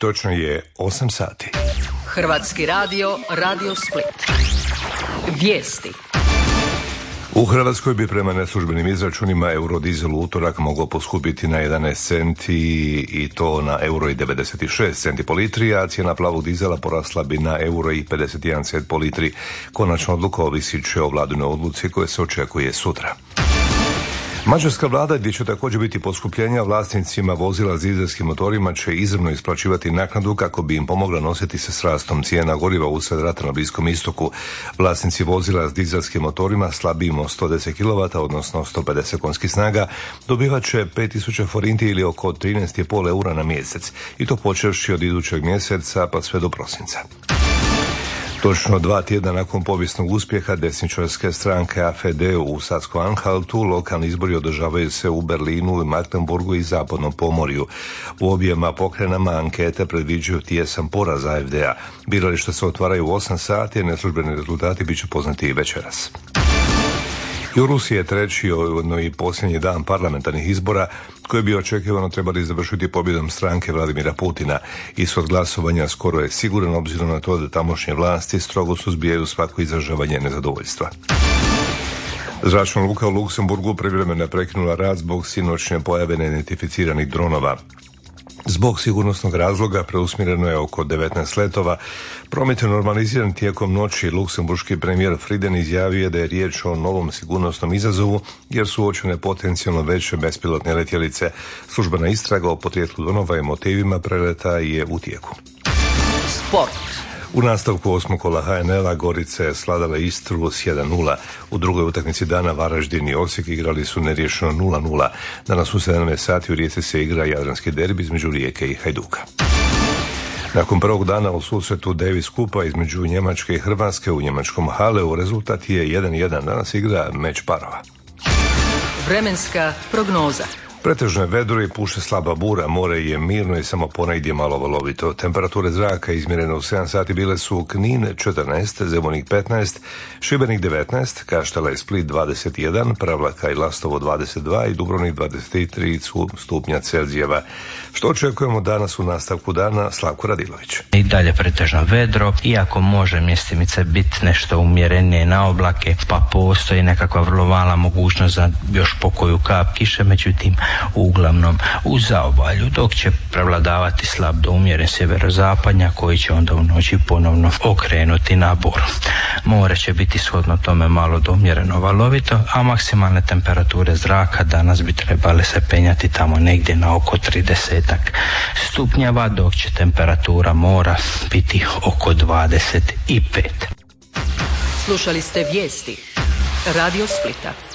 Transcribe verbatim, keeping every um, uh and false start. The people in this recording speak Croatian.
Točno je osam sati. Hrvatski radio, Radio Split. Vijesti. U Hrvatskoj bi prema neslužbenim izračunima eurodizel u utorak mogao poskupiti na jedanaest centi i to na euro i devedeset šest centi po litri, a cijena plavog dizela porasla bi na euro i pedeset jedan cent po litri. Konačna odluka ovisit će o vladinoj odluci koja se očekuje sutra. Mađarska vlada, gdje će također biti poskupljenja, vlasnicima vozila s dizelskim motorima će izravno isplaćivati naknadu kako bi im pomogla nositi se s rastom cijena goriva usred rata na Bliskom istoku. Vlasnici vozila s dizelskim motorima slabijim od sto deset kilovata, odnosno sto pedeset konjskih snaga, dobivat će pet tisuća forinti ili oko trinaest i pol eura na mjesec, i to počevši od idućeg mjeseca pa sve do prosinca. Točno dva tjedna nakon povijesnog uspjeha desničarske stranke A F D u Sasko-Anhaltu, lokalni izbori održavaju se u Berlinu, Magdeburgu i Zapadnom Pomorju. U objema pokrenama ankete predviđaju tijesan poraz A F D-a. Birališta se otvaraju u osam sati, a neslužbeni rezultati bit će poznati i večeras. I u Rusiji je treći no i posljednji dan parlamentarnih izbora koji bi očekivano trebali završiti pobjedom stranke Vladimira Putina. Ishod glasovanja skoro je siguran obzirom na to da tamošnje vlasti strogo suzbijaju svako izražavanje nezadovoljstva. Zračna luka u Luksemburgu privremeno je prekinula rad zbog sinoćne pojave neidentificiranih dronova. Zbog sigurnosnog razloga preusmjereno je oko devetnaest letova. Promet je normaliziran tijekom noći. Luksemburški premijer Frieden izjavio da je riječ o novom sigurnosnom izazovu jer su uočene potencijalno veće bespilotne letjelice. Službena istraga o podrijetlu dronova i motivima preleta je u tijeku. Sport. U nastavku osmog kola H N L-a Gorica je sladala Istru s jedan nula. U drugoj utakmici dana Varaždin i Osijek igrali su neriješeno nula nula. Danas u sedamnaest sati u Rijeci se igra jadranski derbi između Rijeke i Hajduka. Nakon prvog dana u susretu Davis Kupa između Njemačke i Hrvatske u njemačkom Haleu rezultat je jedan jedan. Danas igra meč parova. Vremenska prognoza. Pretežno je vedro i puše slaba bura, more je mirno i samo ponegdje malo valovito. Temperature zraka izmjerene u sedam sati bile su Knin četrnaest, Zemunik petnaest, Šibenik devetnaest, Kaštela i Split dvadeset jedan, Prevlaka i Lastovo dvadeset dva i Dubrovnik dvadeset tri stupnja Celzijeva. Što očekujemo danas u nastavku dana? Slavko Radilović. I dalje pretežno vedro, iako može mjestimice biti nešto umjerenije na oblake, pa postoji nekakva vrlo mala mogućnost za još pokoju kap kiše, međutim uglavnom u zaobalju, dok će prevladavati slab do umjeren sjeverozapadnja koji će onda u noći ponovno okrenuti na buru. More će biti shodno tome malo do umjereno valovito, a maksimalne temperature zraka danas bi trebale se penjati tamo negdje na oko trideset stupnjeva, dok će temperatura mora biti oko dvadeset pet. Slušali ste vijesti Radio Splita.